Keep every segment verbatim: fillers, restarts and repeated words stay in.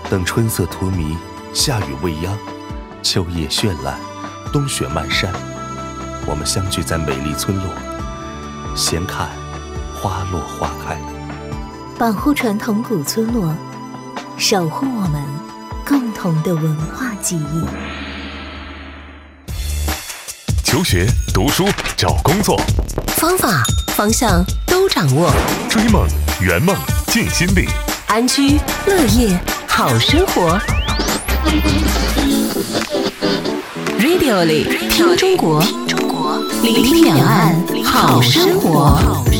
等春色荼蘼，夏雨未央，秋叶绚烂，冬雪漫山，我们相聚在美丽村落，闲看花落花开， 保护传统古村落，守护我们共同的文化记忆。 求学、读书、找工作， 方法、方向都掌握。 追梦、圆梦、尽心力， 安居乐业，好生活。Radio 里听中国，聆听两岸好生活。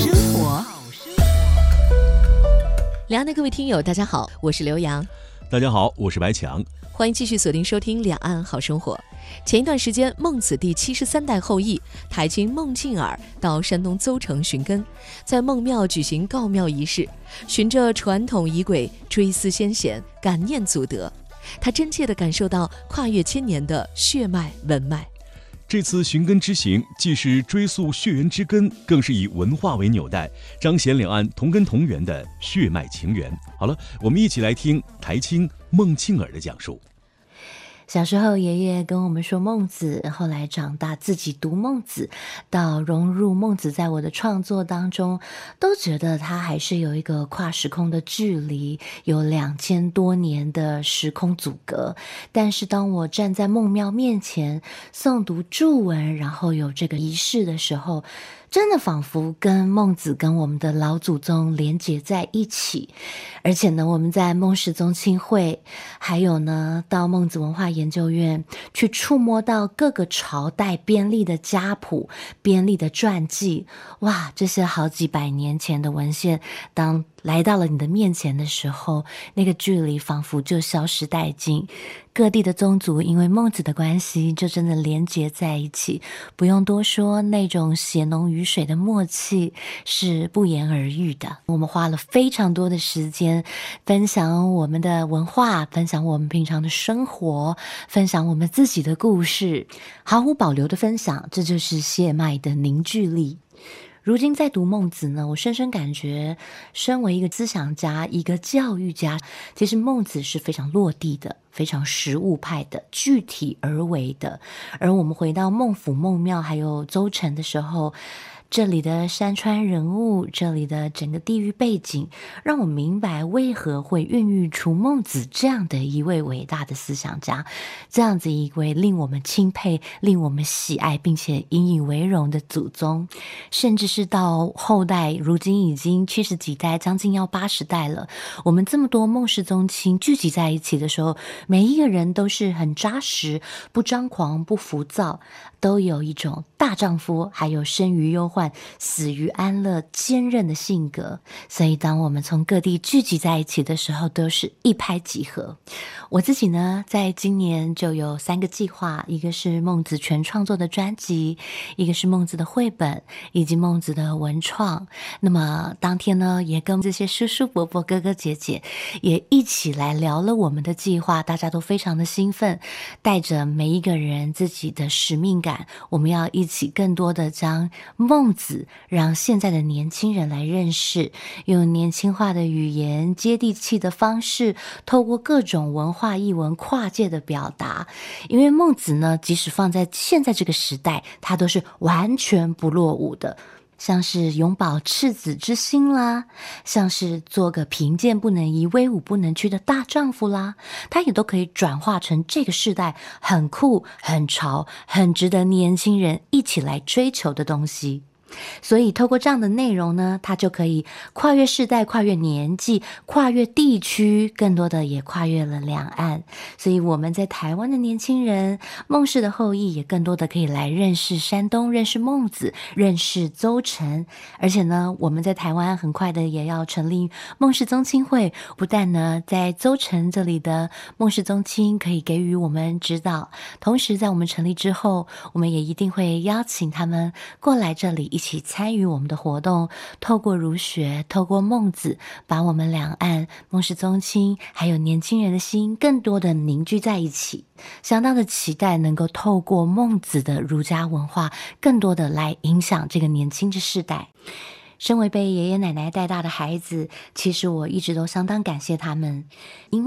两岸的各位听友，大家好，我是刘洋。 大家好，我是白强。 欢迎继续锁定收听两岸好生活。前一段时间，孟子第七十三代后裔台青孟敬尔到山东邹城寻根，在孟庙举行告庙仪式，循着传统仪轨追思先贤，感念祖德。他真切地感受到跨越千年的血脉文脉。 这次寻根之行，既是追溯血缘之根，更是以文化为纽带，彰显两岸同根同源的血脉情缘。好了，我们一起来听台青孟敬尔的讲述。 小时候爷爷跟我们说孟子，后来长大自己读孟子，到融入孟子在我的创作当中，都觉得他还是有一个跨时空的距离，有两千多年的时空阻隔。但是当我站在孟庙面前诵读注文，然后有这个仪式的时候，真的仿佛跟孟子跟我们的老祖宗连结在一起。而且呢，我们在孟氏宗亲会，还有呢到孟子文化研究院去触摸到各个朝代编立的家谱、编立的传记，哇，这些好几百年前的文献，当来到了你的面前的时候，那个距离仿佛就消失殆尽。各地的宗族因为孟子的关系就真的连结在一起，不用多说，那种血浓于水的默契是不言而喻的。我们花了非常多的时间分享我们的文化，分享我们平常的生活，分享我们自己的故事，毫无保留的分享，这就是血脉的凝聚力。如今在读孟子呢，我深深感觉身为一个思想家，一个教育家，其实孟子是非常落地的，非常实务派的，具体而为的。而我们回到孟府、孟庙还有邹城的时候，这里的山川人物，这里的整个地域背景，让我明白为何会孕育出孟子这样的一位伟大的思想家，这样子一位令我们钦佩、令我们喜爱并且引以为荣的祖宗。甚至是到后代，如今已经七十几代，将近要八十代了，我们这么多孟氏宗亲聚集在一起的时候，每一个人都是很扎实，不张狂，不浮躁，都有一种大丈夫，还有生于忧患，死于安乐，坚韧的性格。所以当我们从各地聚集在一起的时候，都是一拍即合。我自己呢，在今年就有三个计划，一个是孟子全创作的专辑，一个是孟子的绘本，以及孟子的文创。那么当天呢，也跟这些叔叔伯伯哥哥姐姐也一起来聊了我们的计划，大家都非常的兴奋，带着每一个人自己的使命感，我们要一起更多的将孟子让现在的年轻人来认识，用年轻化的语言、接地气的方式，透过各种文化艺文跨界的表达。因为孟子呢，即使放在现在这个时代，他都是完全不落伍的。像是永葆赤子之心啦，像是做个贫贱不能移、威武不能屈的大丈夫啦，他也都可以转化成这个世代很酷、很潮、很值得年轻人一起来追求的东西。所以透过这样的内容呢，它就可以跨越世代、跨越年纪、跨越地区，更多的也跨越了两岸。所以我们在台湾的年轻人，孟氏的后裔也更多的可以来认识山东，认识孟子，认识邹城。而且呢，我们在台湾很快的也要成立孟氏宗亲会，不但呢在邹城这里的孟氏宗亲可以给予我们指导，同时在我们成立之后，我们也一定会邀请他们过来这里一起参与我们的活动，透过儒学，透过孟子，把我们两岸孟氏宗亲还有年轻人的心更多的凝聚在一起。相当的期待能够透过孟子的儒家文化，更多的来影响这个年轻的世代。身为被爷爷奶奶带大的孩子，其实我一直都相当感谢他们，因为